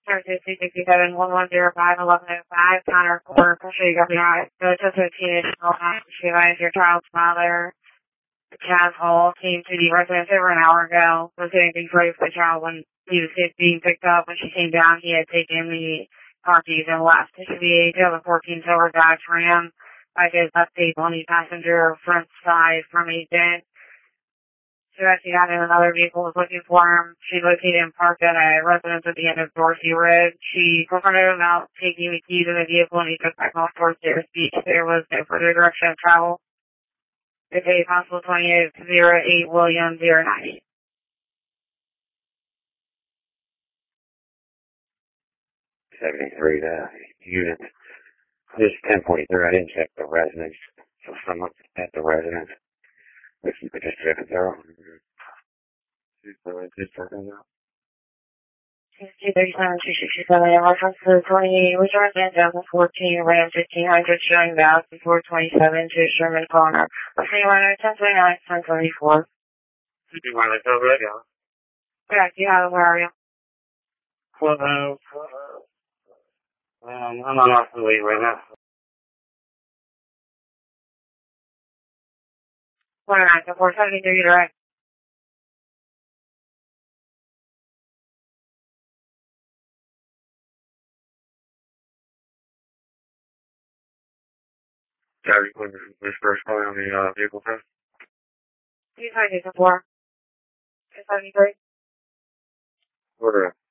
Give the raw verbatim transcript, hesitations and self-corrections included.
two sixty-seven, one one zero five, eleven oh five, counter four, pressure you got behind. So it's just a teenage girl, she lies your child's father. The Chaz Hall came to the residence over an hour ago. Was getting things ready for the child when he was being picked up. When she came down, he had taken the car keys and left. It should be a two thousand fourteen Silver Dodge Ram. Like his update on the passenger front side from a dent. She actually got in another vehicle, was looking for him. She located and parked at a residence at the end of Dorsey Road. She confronted him about taking the keys in the vehicle, and he took back off towards their speech. There was no further direction of travel. It's a possible twenty-eight zero eight William zero nine. seventy-three, uh, unit. This is ten forty-three. I didn't check the residence. So someone at the residence. If you could just check it out. Just checking it out. two thirty-seven, two sixty-seven, in reference to the twenty-eight, which are two thousand fourteen Ram fifteen hundred showing valve before twenty-seven to Sherman Corner. Three one zero ten twenty-nine ten seventy-four. You want to go radio? Yeah, do you have where are you? Clubhouse. Um, I'm on off the lead right now. one nine four seventy-three, direct. Sorry, this first call on the uh, vehicle test. two five eight four. two seventy-three. Order.